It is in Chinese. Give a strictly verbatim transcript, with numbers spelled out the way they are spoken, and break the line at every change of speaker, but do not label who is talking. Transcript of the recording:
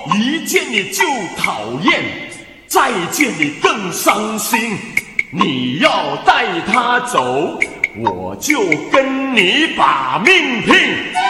一见你就讨厌，再见你更伤心。你要带他走，我就跟你把命拼。